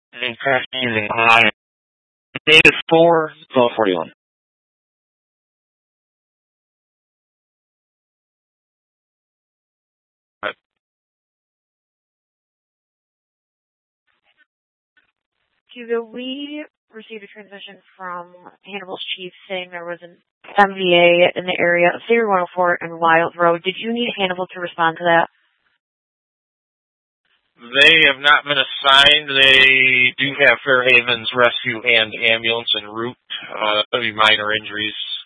and crash using high. Date is 4/12/41. Hugo, we received a transmission from Hannibal's chief saying there was an MVA in the area of Theory 104 and Wild Road. Did you need Hannibal to respond to that? They have not been assigned. They do have Fairhaven's rescue and ambulance en route. That'll be minor injuries.